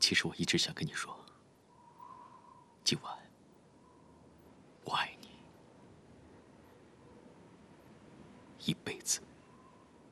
其实我一直想跟你说，今晚